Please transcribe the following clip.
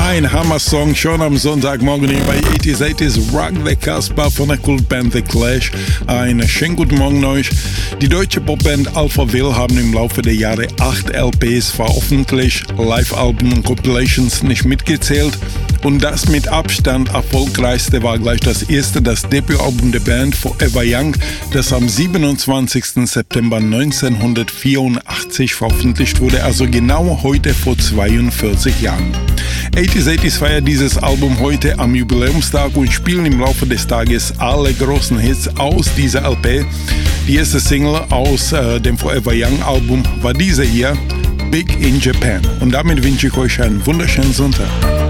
Ein Hammer-Song schon am Sonntagmorgen hier bei 80s Rock the Casbah von der Kultband The Clash. Einen schönen guten Morgen euch. Die deutsche Popband Alpha Will haben im Laufe der Jahre 8 LPs veröffentlicht, Live-Alben und Compilations nicht mitgezählt. Und das mit Abstand erfolgreichste war gleich das Debütalbum der Band Forever Young, das am 27. September 1984 veröffentlicht wurde, also genau heute vor 42 Jahren. 80s feiert dieses Album heute am Jubiläumstag und spielen im Laufe des Tages alle großen Hits aus dieser LP. Die erste Single aus dem Forever Young Album war diese hier, Big in Japan. Und damit wünsche ich euch einen wunderschönen Sonntag.